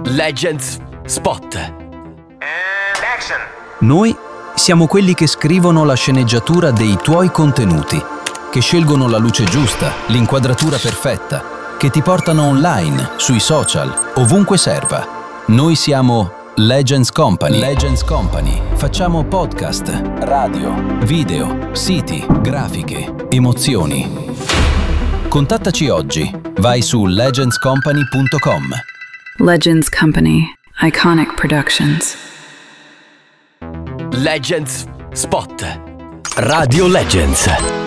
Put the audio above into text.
Legends Spot. Noi siamo quelli che scrivono la sceneggiatura dei tuoi contenuti, che scelgono la luce giusta, l'inquadratura perfetta, che ti portano online, sui social, ovunque serva. Noi siamo Legends Company. Legends Company. Facciamo podcast, radio, video, siti, grafiche, emozioni. Contattaci oggi. Vai su legendscompany.com. Legends Company. Iconic Productions. Legends Spot. Radio Legends.